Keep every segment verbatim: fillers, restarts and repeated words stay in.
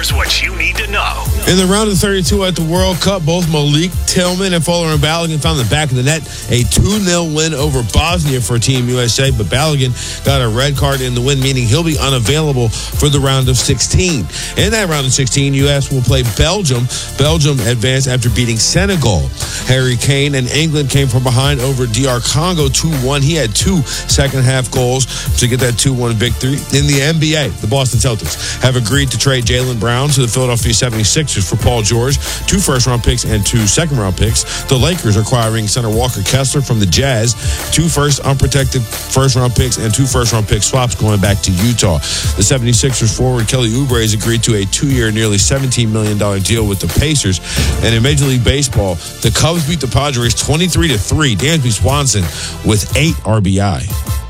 Here's what you need to know. In the round of thirty-two at the World Cup, both Malik Tillman and Fuller and Balogun found the back of the net. A two nil win over Bosnia for Team U S A, but Balogun got a red card in the win, meaning he'll be unavailable for the round of sixteen. In that round of sixteen, U S will play Belgium. Belgium advanced after beating Senegal. Harry Kane and England came from behind over D R Congo two one. He had two second-half goals to get that two one victory. In the N B A, the Boston Celtics have agreed to trade Jaylen Brown to the Philadelphia seventy-sixers for Paul George, two first-round picks and two second-round picks. The Lakers are acquiring center Walker Kessler from the Jazz, two first unprotected first-round picks and two first-round pick swaps going back to Utah. The seventy-sixers forward Kelly Oubre has agreed to a two-year, nearly seventeen million dollars deal with the Pacers. And in Major League Baseball, the Cubs beat the Padres twenty-three to three. Dansby Swanson with eight R B I.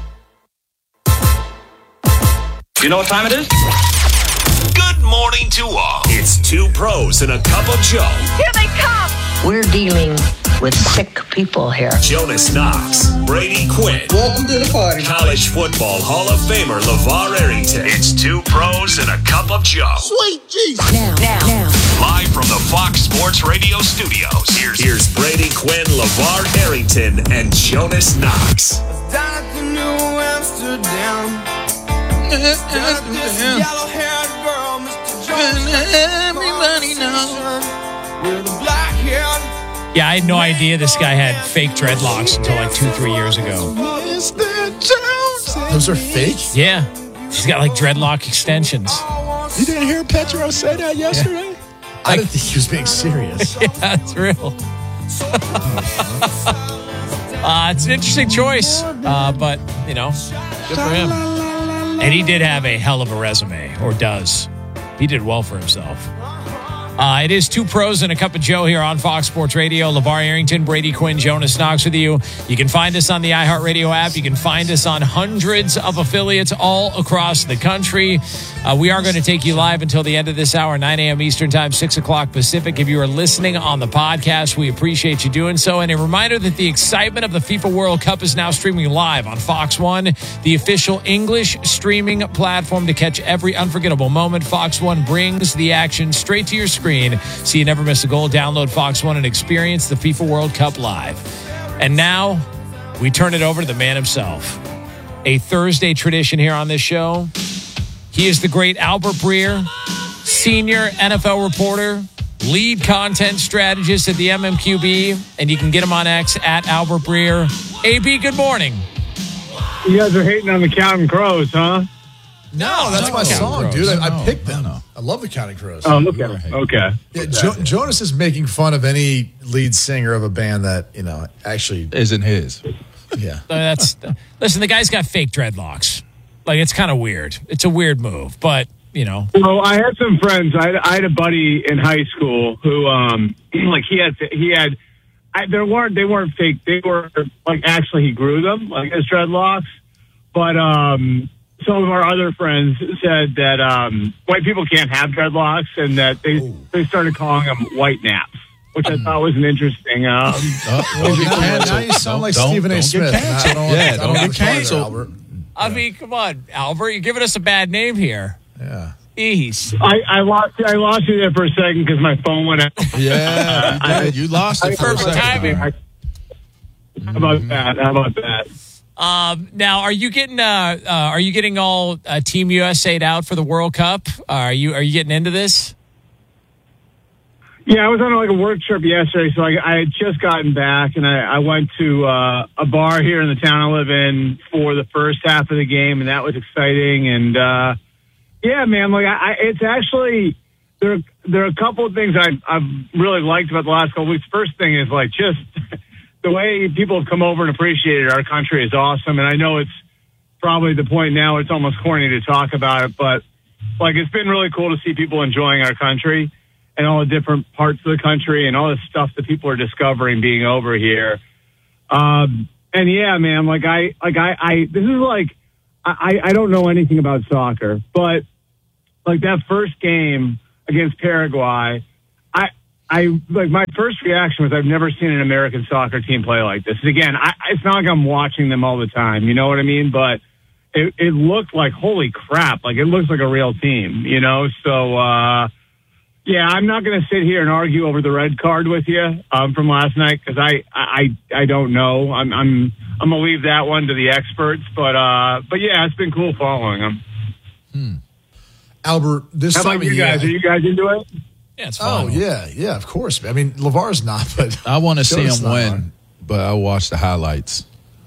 You know what time it is? Good morning to all. It's two pros and a cup of Joe. Here they come. We're dealing with sick people here. Jonas Knox, Brady Quinn. Welcome to the party. College football Hall of Famer LeVar Arrington. It's two pros and a cup of Joe. Sweet Jesus. Now, now, now. Live from the Fox Sports Radio studios. Here's, here's Brady Quinn, LeVar Arrington, and Jonas Knox. Down at the New Amsterdam. Yellow-haired girl, Mister Jones. Everybody knows. With a black hair. Yeah, I had no idea this guy had fake dreadlocks until like two, three years ago. Mister Jones. Those are fake? Yeah. He's got like dreadlock extensions. You didn't hear Petro say that yesterday? Yeah. I didn't think he was being serious. Yeah, it's real. uh, it's an interesting choice, uh, but, you know, good for him. And he did have a hell of a resume, or does. He did well for himself. Uh, it is two pros and a cup of Joe here on Fox Sports Radio. LeVar Arrington, Brady Quinn, Jonas Knox with you. You can find us on the iHeartRadio app. You can find us on hundreds of affiliates all across the country. Uh, we are going to take you live until the end of this hour, nine a.m. Eastern Time, six o'clock Pacific. If you are listening on the podcast, we appreciate you doing so. And a reminder that the excitement of the FIFA World Cup is now streaming live on Fox One, the official English streaming platform to catch every unforgettable moment. Fox One brings the action straight to your screen so you never miss a goal. Download Fox One and experience the FIFA World Cup live. And now we turn it over to the man himself. A Thursday tradition here on this show. He is the great Albert Breer, senior N F L reporter, lead content strategist at the M M Q B, and you can get him on X at Albert Breer. A B, good morning. You guys are hating on the Counting Crows, huh? No, that's no, my song, Crows. dude. I, No, I picked them. no, no. I love the Counting Crows. Oh, okay. Okay. Yeah, jo- Jonas is making fun of any lead singer of a band that, you know, actually isn't his. Yeah. Uh, that's listen, the guy's got fake dreadlocks. Like, it's kind of weird. It's a weird move, but, you know. Well, I had some friends. I had, I had a buddy in high school who, um, like, he had, he had, I, there weren't, they weren't fake. They were, like, actually he grew them, like, his dreadlocks. But, um, some of our other friends said that, um, white people can't have dreadlocks and that they, Ooh. they started calling them white naps, which I thought was an interesting, um, uh, well, you now, now you sound like don't, Stephen A. don't Smith. Get don't, yeah, don't, don't get canceled, Albert. I mean, come on, Albert. You're giving us a bad name here. Yeah. Jeez. I, I lost I lost you there for a second because my phone went out. Yeah, you, did. you lost it for a second. Timing. How about that? How about that? Um, now, are you getting uh, uh, are you getting all uh, Team U S A'd out for the World Cup? Uh, are you are you getting into this? Yeah, I was on like a work trip yesterday, so I, I had just gotten back, and I, I went to uh, a bar here in the town I live in for the first half of the game, and that was exciting. And uh, yeah, man, like I, I, it's actually there. There are a couple of things I, I've really liked about the last couple of weeks. First thing is like just the way people have come over and appreciated our country is awesome, and I know it's probably the point now it's almost corny to talk about it, but like it's been really cool to see people enjoying our country and all the different parts of the country and all the stuff that people are discovering being over here. Um, and yeah, man, like I, like I, I, this is like, I, I don't know anything about soccer, but like that first game against Paraguay, I, I, like my first reaction was I've never seen an American soccer team play like this. And again, I, it's not like I'm watching them all the time, you know what I mean? But it, it looked like, holy crap, like it looks like a real team, you know? So, uh, Yeah, I'm not going to sit here and argue over the red card with you um, from last night because I, I I don't know. I'm I'm I'm gonna leave that one to the experts. But uh, but yeah, it's been cool following them. Hmm. Albert, this How time about of you year, guys? Are you guys into it? Yeah, it's fun. Oh yeah, yeah, of course. I mean, LeVar's not, but I want to see Jonas him not win, on. but I watch the highlights.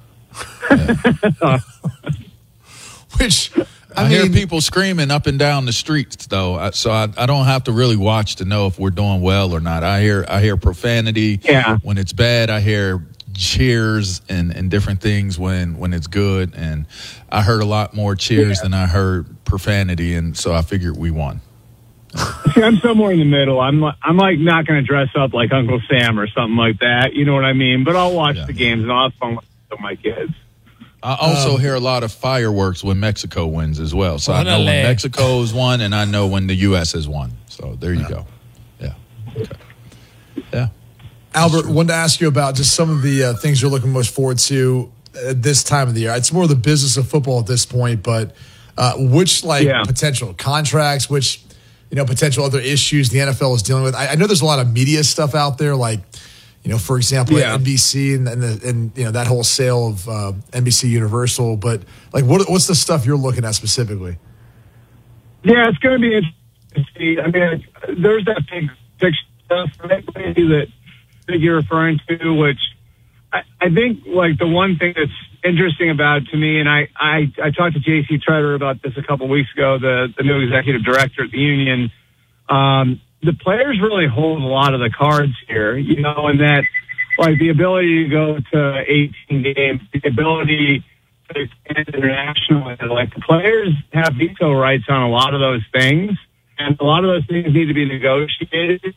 Which I, I, mean, hear people screaming up and down the streets, though, I- so I, I don't have to really watch to know if we're doing well or not. I hear I hear profanity Yeah. when it's bad. I hear cheers and, and different things when, when it's good. And I heard a lot more cheers Yeah. than I heard profanity, and so I figured we won. See, I'm somewhere in the middle. I'm like, I'm like not going to dress up like Uncle Sam or something like that. You know what I mean? But I'll watch Yeah. the games and I'll have fun with my kids. I also Um, hear a lot of fireworks when Mexico wins as well. So I know Órale. when Mexico's won, and I know when the U S has won. So there you go. Yeah. Okay. Yeah. Albert, wanted to ask you about just some of the uh, things you're looking most forward to at this time of the year. It's more the business of football at this point, but uh, which like Yeah. potential contracts, which you know potential other issues the N F L is dealing with. I, I know there's a lot of media stuff out there, like you know, for example, Yeah. N B C and and, the, and you know that whole sale of uh, N B C Universal. But like, what what's the stuff you're looking at specifically? Yeah, it's going to be interesting to see. I mean, there's that big picture stuff right, that that you're referring to, which I, I think like the one thing that's interesting about it to me, and I, I, I talked to J C Treader about this a couple weeks ago, the, the new executive director at the union. Um, the players really hold a lot of the cards here, you know, and that like the ability to go to eighteen games, the ability to expand internationally, like the players have veto rights on a lot of those things, and a lot of those things need to be negotiated.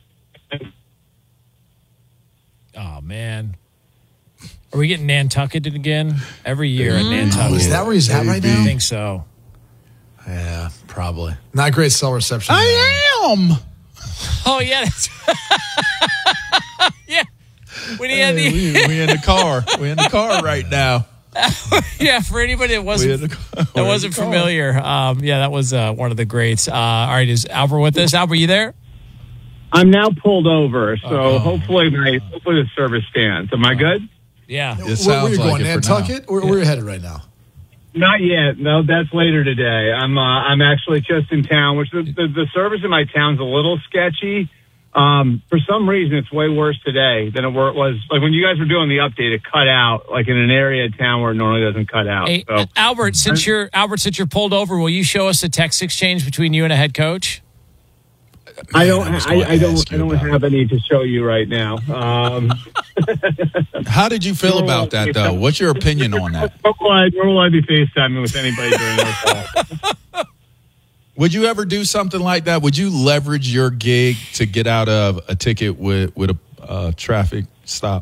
Oh, man. Are we getting Nantucketed again? Every year at Nantucket. Oh, is that where he's at right I now? think so. Yeah, probably not great cell reception. I am. Oh, yeah. That's yeah. When he had Hey, the, we, we in the car. We in the car right now. yeah, for anybody that We in wasn't the car. We're that in wasn't the car. familiar, um, yeah, that was uh, one of the greats. Uh, all right, is Albert with us? Albert, you there? I'm now pulled over, so Oh. hopefully my hopefully the service stands. Am I good? Yeah. It Where, where sounds are you like going, it for now. Nantucket? Where, where are you headed right now? Not yet. No, that's later today. I'm uh, I'm actually just in town, which the, the, the service in my town's a little sketchy. Um, for some reason, it's way worse today than it were- was. Like when you guys were doing the update, it cut out like in an area of town where it normally doesn't cut out. Hey, So Albert, since you're Albert, since you're pulled over, will you show us the text exchange between you and a head coach? I don't Man, I was I, going I to don't ask I you don't about have any to show you right now. Um, How did you feel about that, though? What's your opinion on that? nor will I, nor will I be FaceTiming with anybody during this call. Would you ever do something like that? Would you leverage your gig to get out of a ticket with with a uh, traffic stop?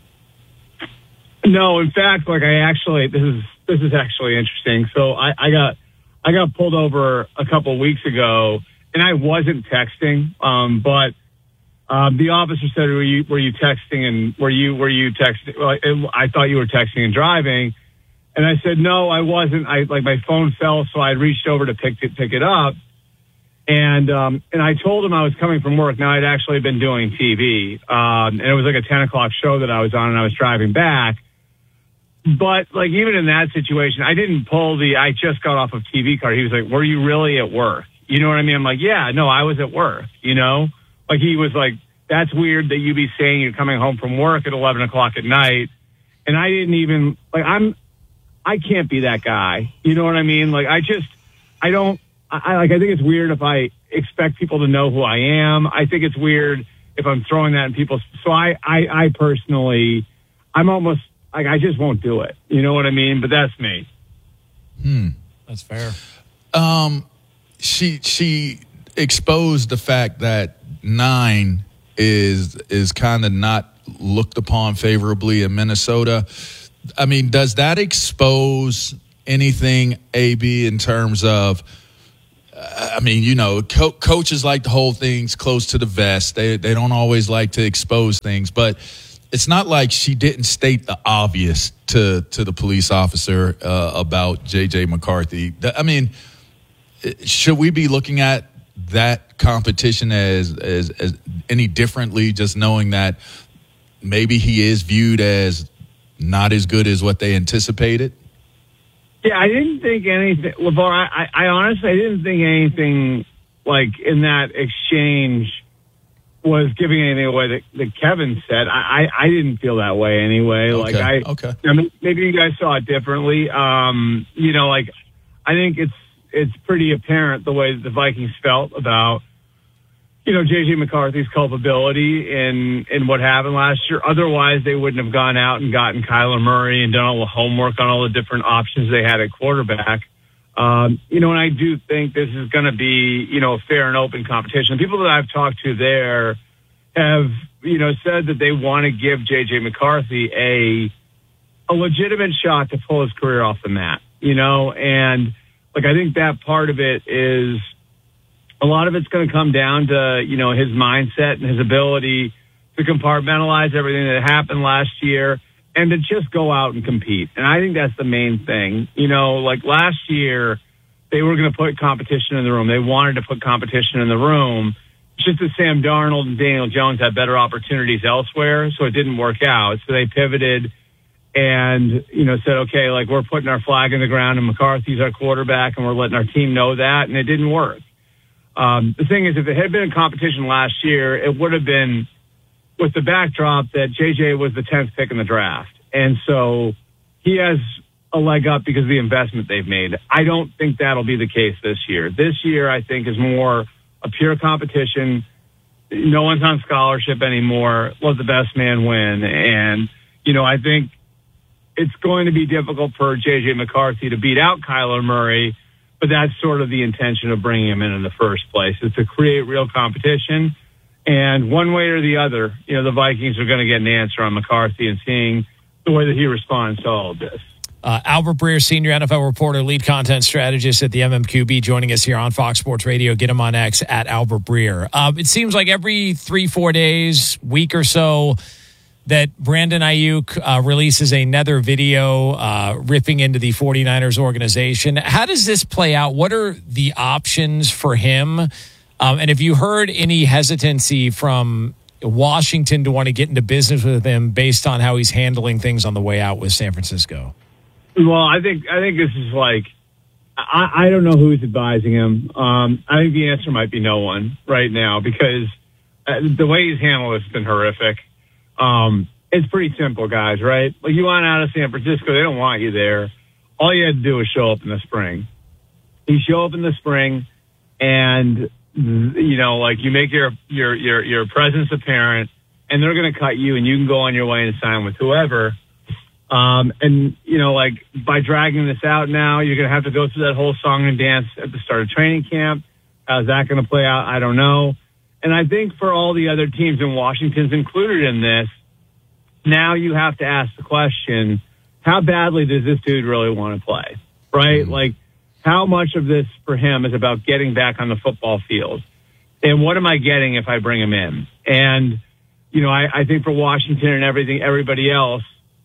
No, in fact, like I actually, this is this is actually interesting. So I, I got I got pulled over a couple of weeks ago, and I wasn't texting, um, but um, the officer said, "Were you were you texting and were you were you texting?" Well, I, I thought you were texting and driving, and I said, "No, I wasn't." I like my phone fell, so I reached over to pick it pick it up, and um, and I told him I was coming from work. Now I'd actually been doing T V, um, and it was like a ten o'clock show that I was on, and I was driving back. But like even in that situation, I didn't pull the I just got off of T V card. He was like, "Were you really at work?" You know what I mean? I'm like, "Yeah, no, I was at work." You know, like he was like, "That's weird that you be saying you're coming home from work at eleven o'clock at night," and I didn't even like I'm I can't be that guy. You know what I mean? Like I just I don't I, I like I think it's weird if I expect people to know who I am. I think it's weird if I'm throwing that in people's. So I I, I personally I'm almost. Like, I just won't do it. You know what I mean? But that's me. Hmm. That's fair. Um, she she exposed the fact that nine is is kind of not looked upon favorably in Minnesota. I mean, does that expose anything, A B, in terms of? I mean, you know, co- coaches like to hold things close to the vest. They they don't always like to expose things, but. It's not like she didn't state the obvious to to the police officer uh, about J J McCarthy. I mean, should we be looking at that competition as, as as any differently, just knowing that maybe he is viewed as not as good as what they anticipated? Yeah, I didn't think anything, LeVar. I, I honestly, I didn't think anything like in that exchange was giving anything away that, that Kevin said. I, I, I didn't feel that way anyway. Okay, like I, okay. I mean, maybe you guys saw it differently. Um, you know, like I think it's it's pretty apparent the way that the Vikings felt about, you know, J J McCarthy's culpability in, in what happened last year. Otherwise, they wouldn't have gone out and gotten Kyler Murray and done all the homework on all the different options they had at quarterback. Um, you know, and I do think this is going to be, you know, a fair and open competition. People that I've talked to there have, you know, said that they want to give J J McCarthy a a legitimate shot to pull his career off the mat, you know, and like I think that part of it is a lot of it's going to come down to, you know, his mindset and his ability to compartmentalize everything that happened last year and to just go out and compete. And I think that's the main thing. You know, like last year, they were going to put competition in the room. They wanted to put competition in the room. It's just that Sam Darnold and Daniel Jones had better opportunities elsewhere, so it didn't work out. So they pivoted and, you know, said, okay, like we're putting our flag in the ground and McCarthy's our quarterback and we're letting our team know that, and it didn't work. Um, the thing is, if it had been a competition last year, it would have been with the backdrop that J J was the tenth pick in the draft. And so he has a leg up because of the investment they've made. I don't think that'll be the case this year. This year, I think, is more a pure competition. No one's on scholarship anymore. Let the best man win. And, you know, I think it's going to be difficult for J J McCarthy to beat out Kyler Murray, but that's sort of the intention of bringing him in in the first place, is to create real competition. And one way or the other, you know, the Vikings are going to get an answer on McCarthy and seeing the way that he responds to all of this. Uh, Albert Breer, senior N F L reporter, lead content strategist at the M M Q B, joining us here on Fox Sports Radio. Get him on X at Albert Breer. Uh, it seems like every three, four days, week or so, that Brandon Ayuk uh, releases another video uh, ripping into the 49ers organization. How does this play out? What are the options for him? Um, and have you heard any hesitancy from Washington to want to get into business with him based on how he's handling things on the way out with San Francisco? Well, I think I think this is like, I, I don't know who's advising him. Um, I think the answer might be no one right now because uh, the way he's handled it has been horrific. Um, it's pretty simple, guys, right? Like you want out of San Francisco, they don't want you there. All you had to do was show up in the spring. You show up in the spring and, you know, like you make your, your, your, your presence apparent and they're going to cut you and you can go on your way and sign with whoever. Um, and, you know, like by dragging this out now, you're going to have to go through that whole song and dance at the start of training camp. How's that going to play out? I don't know. And I think for all the other teams, and Washington's included in this, now you have to ask the question, how badly does this dude really want to play, right? Mm-hmm. Like, how much of this for him is about getting back on the football field? And what am I getting if I bring him in? And, you know, I, I think for Washington and everything, everybody else,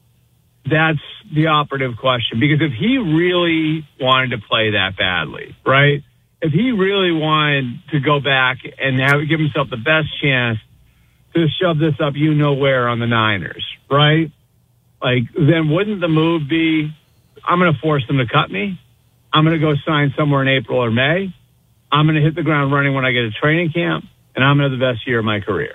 that's the operative question. Because if he really wanted to play that badly, right? If he really wanted to go back and have, give himself the best chance to shove this up you know where on the Niners, right? Like, then wouldn't the move be, I'm going to force them to cut me. I'm going to go sign somewhere in April or May. I'm going to hit the ground running when I get to training camp, and I'm going to have the best year of my career.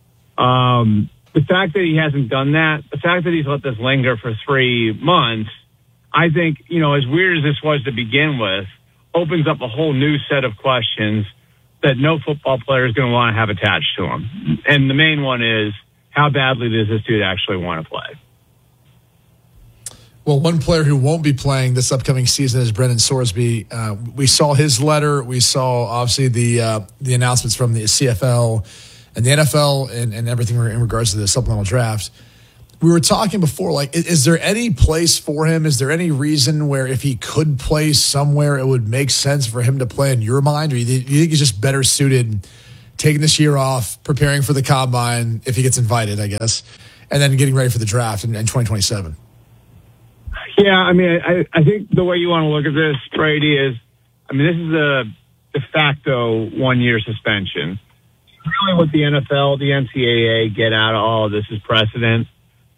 Um, the fact that he hasn't done that, the fact that he's let this linger for three months, I think, you know, as weird as this was to begin with, opens up a whole new set of questions that no football player is going to want to have attached to him. And the main one is, how badly does this dude actually want to play? Well, one player who won't be playing this upcoming season is Brendan Sorsby. Uh, we saw his letter. We saw, obviously, the uh, the announcements from the C F L and the N F L and, and everything in regards to the supplemental draft. We were talking before, like, is, is there any place for him? Is there any reason where if he could play somewhere, it would make sense for him to play in your mind? Or you, you think he's just better suited taking this year off, preparing for the combine, if he gets invited, I guess, and then getting ready for the draft in, in twenty twenty-seven? Yeah, I mean, I, I think the way you want to look at this, Brady, is, I mean, this is a de facto one-year suspension. Really what the N F L, the N C double A get out of all of this is precedent.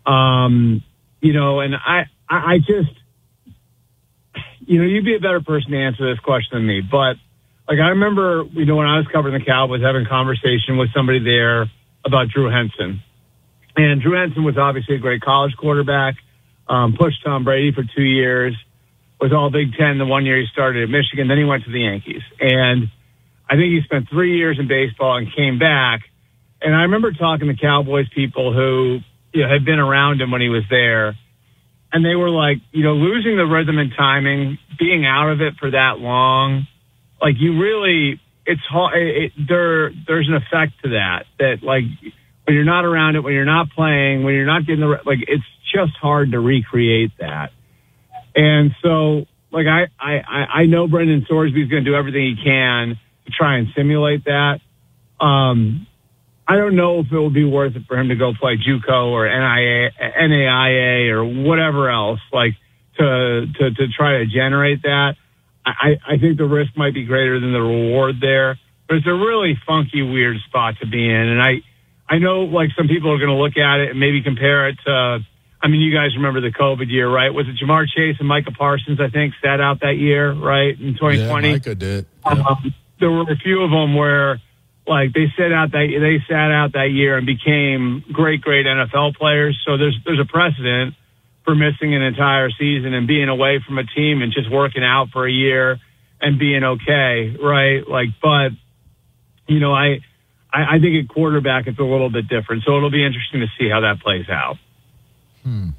Um, you know, and I, I, I just, you know, you'd be a better person to answer this question than me. But, like, I remember, you know, when I was covering the Cowboys, having a conversation with somebody there about Drew Henson. And Drew Henson was obviously a great college quarterback, um, pushed Tom Brady for two years, was all Big Ten the one year he started at Michigan. Then he went to the Yankees. And I think he spent three years in baseball and came back. And I remember talking to Cowboys people who, you know, had been around him when he was there. And they were like, you know, losing the rhythm and timing, being out of it for that long, like you really, it's hard. It, there, there's an effect to that, that like when you're not around it, when you're not playing, when you're not getting the, like, it's just hard to recreate that. And so, like, I, I, I know Brendan Sorsby is going to do everything he can to try and simulate that. Um, I don't know if it will be worth it for him to go play JUCO or N A I A or whatever else, like to to, to try to generate that. I, I think the risk might be greater than the reward there, but it's a really funky, weird spot to be in. And I, I know, like, some people are going to look at it and maybe compare it to, I mean, you guys remember the COVID year, right? Was it Jamar Chase and Micah Parsons, I think, sat out that year, right, in twenty twenty? Yeah, Micah did. Yeah. Um, there were a few of them where, like, they sat out that they sat out that year and became great, great N F L players. So there's there's a precedent for missing an entire season and being away from a team and just working out for a year and being okay, right? Like, but you know, I I, I think at quarterback it's a little bit different. So it'll be interesting to see how that plays out. Hmm.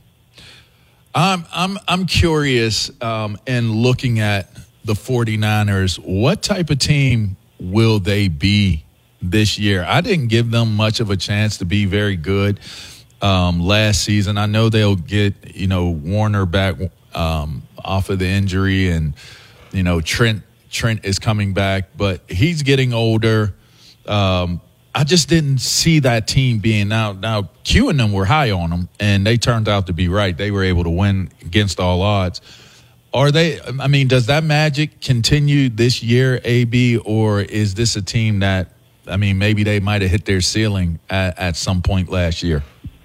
I'm I'm I'm curious um, in looking at the 49ers, what type of team will they be this year? I didn't give them much of a chance to be very good um, last season. I know they'll get, you know, Warner back um, off of the injury, and, you know, Trent Trent is coming back, but he's getting older. Um, I just didn't see that team being now. Now, Q and them were high on them, and they turned out to be right. They were able to win against all odds. Are they? I mean, does that magic continue this year, A B, or is this a team that, I mean, maybe they might have hit their ceiling at, at some point last year,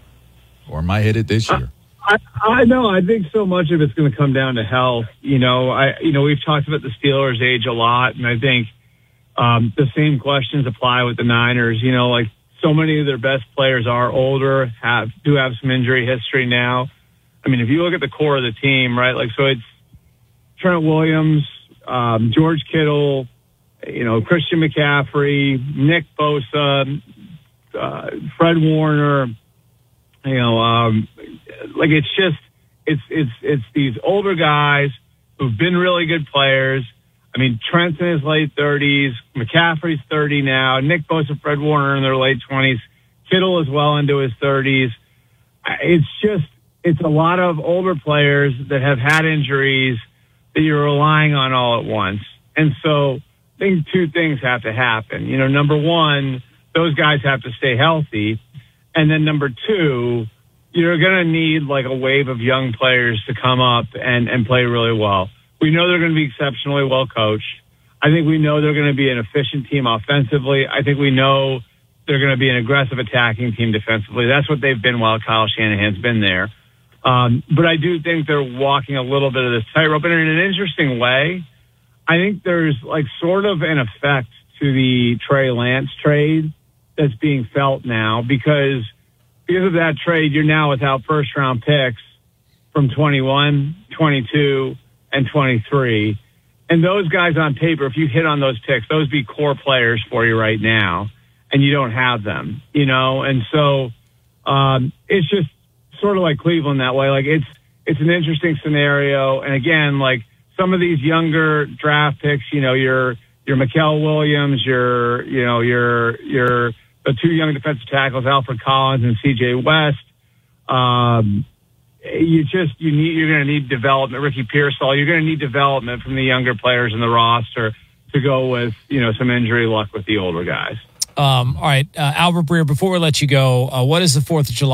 or might hit it this year? I, I know. I think so much of it's going to come down to health. You know, I you know we've talked about the Steelers' age a lot, and I think um, the same questions apply with the Niners. You know, like so many of their best players are older, have do have some injury history now. I mean, if you look at the core of the team, right? Like, so it's Trent Williams, um, George Kittle, you know, Christian McCaffrey, Nick Bosa, uh, Fred Warner, you know, um, like it's just, it's, it's, it's these older guys who've been really good players. I mean, Trent's in his late thirties, McCaffrey's thirty now, Nick Bosa, Fred Warner in their late twenties, Kittle is well into his thirties. It's just, it's a lot of older players that have had injuries that you're relying on all at once. And so I think two things have to happen. You know, number one, those guys have to stay healthy. And then number two, you're going to need like a wave of young players to come up and, and play really well. We know they're going to be exceptionally well coached. I think we know they're going to be an efficient team offensively. I think we know they're going to be an aggressive attacking team defensively. That's what they've been while Kyle Shanahan's been there. Um, but I do think they're walking a little bit of this tightrope. And in an interesting way, I think there's like sort of an effect to the Trey Lance trade that's being felt now because because of that trade, you're now without first round picks from twenty-one, twenty-two, and twenty-three. And those guys on paper, if you hit on those picks, those be core players for you right now, and you don't have them, you know? And so um, it's just sort of like Cleveland that way. Like it's it's an interesting scenario. And again, like some of these younger draft picks, you know, your your Mikael Williams, your you know, your your the two young defensive tackles, Alfred Collins and C J West. Um, you just you need you're going to need development. Ricky Pearsall, you're going to need development from the younger players in the roster to go with, you know, some injury luck with the older guys. Um, all right, uh, Albert Breer. Before we let you go, uh, what is the Fourth of July